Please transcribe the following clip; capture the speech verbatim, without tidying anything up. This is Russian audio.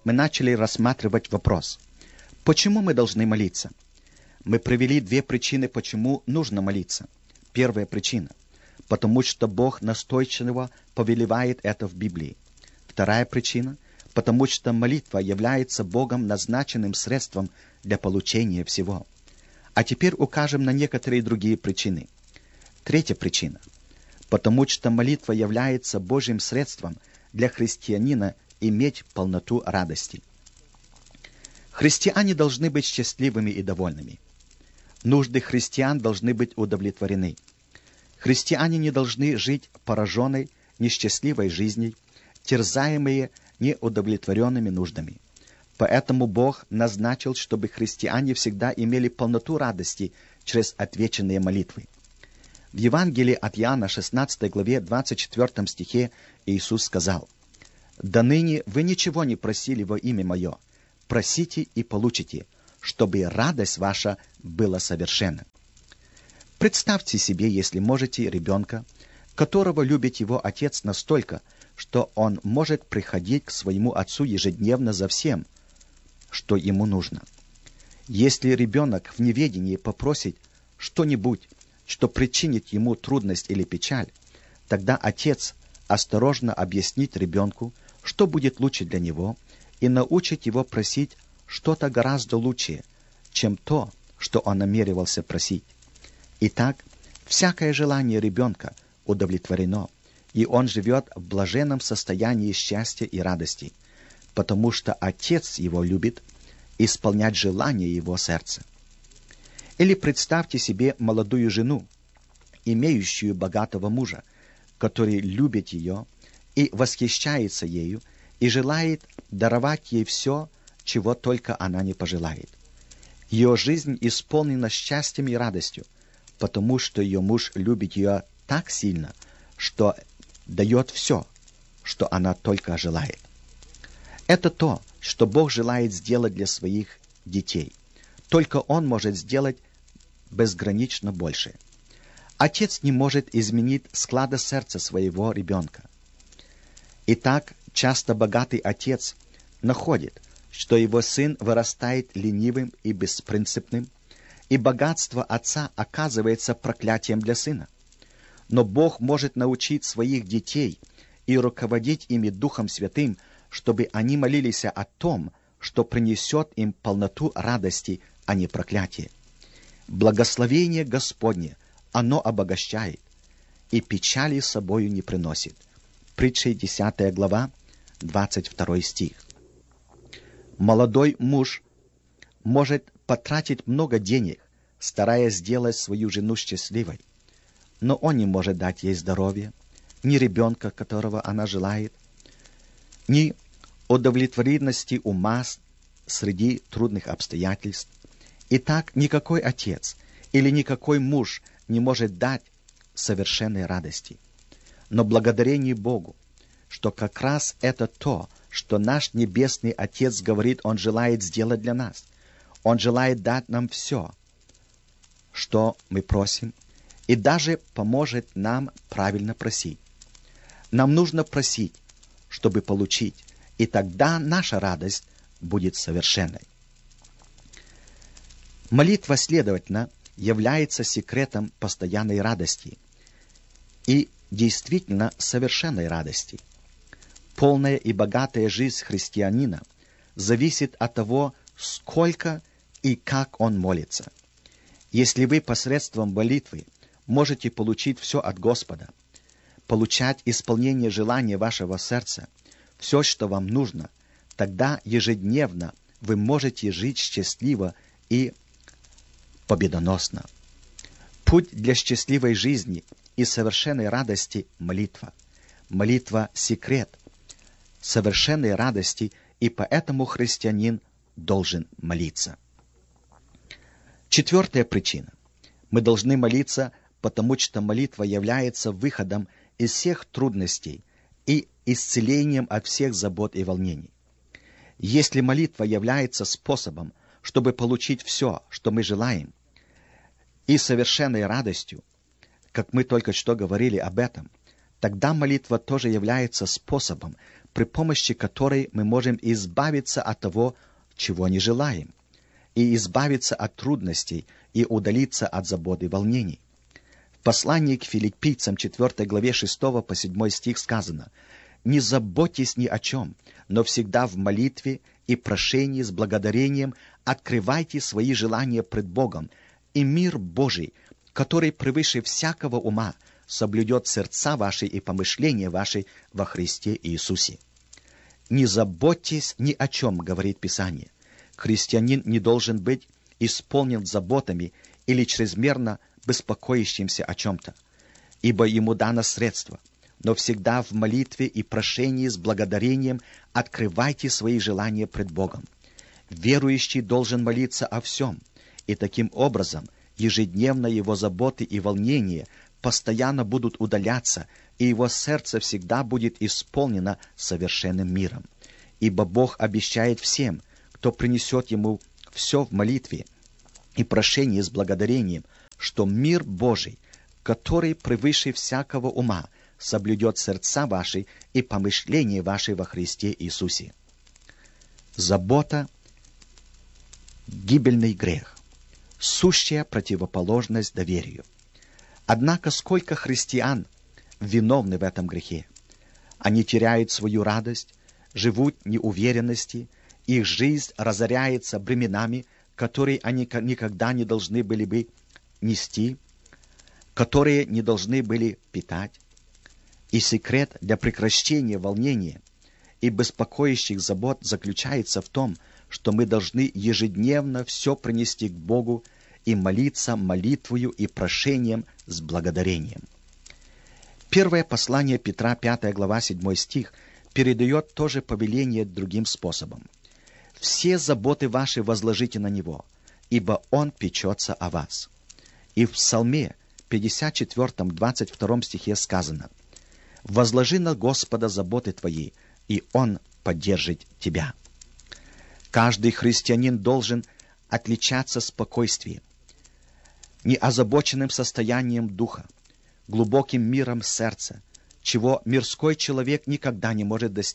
мы начали рассматривать вопрос, почему мы должны молиться. Мы привели две причины, почему нужно молиться. Первая причина – потому что Бог настойчиво повелевает это в Библии. Вторая причина – потому что молитва является Богом назначенным средством для получения всего. А теперь укажем на некоторые другие причины. Третья причина – потому что молитва является Божьим средством для христианина иметь полноту радости. Христиане должны быть счастливыми и довольными. Нужды христиан должны быть удовлетворены. Христиане не должны жить пораженной, несчастливой жизнью, терзаемые неудовлетворенными нуждами. Поэтому Бог назначил, чтобы христиане всегда имели полноту радости через отвеченные молитвы. В Евангелии от Иоанна, шестнадцатой главе, двадцать четвёртом стихе, Иисус сказал: «Да ныне вы ничего не просили во имя Мое, просите и получите, чтобы радость ваша была совершенна». Представьте себе, если можете, ребенка, которого любит его отец настолько, что он может приходить к своему отцу ежедневно за всем, что ему нужно. Если ребенок в неведении попросит что-нибудь, что причинит ему трудность или печаль, тогда отец осторожно объяснит ребенку, что будет лучше для него, и научит его просить что-то гораздо лучшее, чем то, что он намеревался просить. Итак, всякое желание ребенка удовлетворено, и он живет в блаженном состоянии счастья и радости, потому что отец его любит исполнять желания его сердца. Или представьте себе молодую жену, имеющую богатого мужа, который любит ее и восхищается ею, и желает даровать ей все, чего только она не пожелает. Ее жизнь исполнена счастьем и радостью, потому что ее муж любит ее так сильно, что дает все, что она только желает. Это то, что Бог желает сделать для своих детей. Только Он может сделать безгранично больше. Отец не может изменить склада сердца своего ребенка. Итак, часто богатый отец находит, что его сын вырастает ленивым и беспринципным, и богатство отца оказывается проклятием для сына. Но Бог может научить своих детей и руководить ими Духом Святым, чтобы они молились о том, что принесет им полноту радости, а не проклятие. Благословение Господне, оно обогащает, и печали с собою не приносит. Притча десятая глава, двадцать второй стих. Молодой муж может потратить много денег, стараясь сделать свою жену счастливой, но он не может дать ей здоровье, ни ребенка, которого она желает, ни удовлетворенности ума среди трудных обстоятельств. Итак, никакой отец или никакой муж не может дать совершенной радости. Но благодарение Богу, что как раз это то, что наш Небесный Отец говорит, Он желает сделать для нас. Он желает дать нам все, что мы просим, и даже поможет нам правильно просить. Нам нужно просить, чтобы получить, и тогда наша радость будет совершенной. Молитва, следовательно, является секретом постоянной радости и действительно совершенной радости. Полная и богатая жизнь христианина зависит от того, сколько и как он молится. Если вы посредством молитвы можете получить все от Господа, получать исполнение желания вашего сердца, все, что вам нужно, тогда ежедневно вы можете жить счастливо и победоносно. Путь для счастливой жизни и совершенной радости – молитва. Молитва – секрет совершенной радости, и поэтому христианин должен молиться. Четвертая причина. Мы должны молиться, потому что молитва является выходом из всех трудностей и исцелением от всех забот и волнений. Если молитва является способом, чтобы получить все, что мы желаем, и совершенной радостью, как мы только что говорили об этом, тогда молитва тоже является способом, при помощи которой мы можем избавиться от того, чего не желаем, и избавиться от трудностей и удалиться от забот и волнений. В послании к Филиппийцам четвёртой главе шестого по седьмой стих сказано: «Не заботьтесь ни о чем, но всегда в молитве и прошении с благодарением открывайте свои желания пред Богом, и мир Божий, который превыше всякого ума, соблюдет сердца ваши и помышления ваши во Христе Иисусе». «Не заботьтесь ни о чем», — говорит Писание. Христианин не должен быть исполнен заботами или чрезмерно беспокоящимся о чем-то, ибо ему дано средство. Но всегда в молитве и прошении с благодарением открывайте свои желания пред Богом. Верующий должен молиться о всем, и таким образом ежедневно его заботы и волнения постоянно будут удаляться, и его сердце всегда будет исполнено совершенным миром. Ибо Бог обещает всем, кто принесет Ему все в молитве и прошении с благодарением, что мир Божий, который превыше всякого ума, соблюдет сердца ваши и помышления ваши во Христе Иисусе. Забота — гибельный грех, сущая противоположность доверию. Однако сколько христиан виновны в этом грехе? Они теряют свою радость, живут в неуверенности, их жизнь разоряется бременами, которые они никогда не должны были бы нести, которые не должны были питать. И секрет для прекращения волнения и беспокоящих забот заключается в том, что мы должны ежедневно все принести к Богу и молиться молитвою и прошением с благодарением. Первое послание Петра, пятая глава, седьмой стих, передает тоже повеление другим способом. «Все заботы ваши возложите на Него, ибо Он печется о вас». И в Псалме пятьдесят четвёртом, двадцать втором стихе сказано: «Возложи на Господа заботы твои, и Он поддержит тебя». Каждый христианин должен отличаться спокойствием, неозабоченным состоянием духа, глубоким миром сердца, чего мирской человек никогда не может достичь.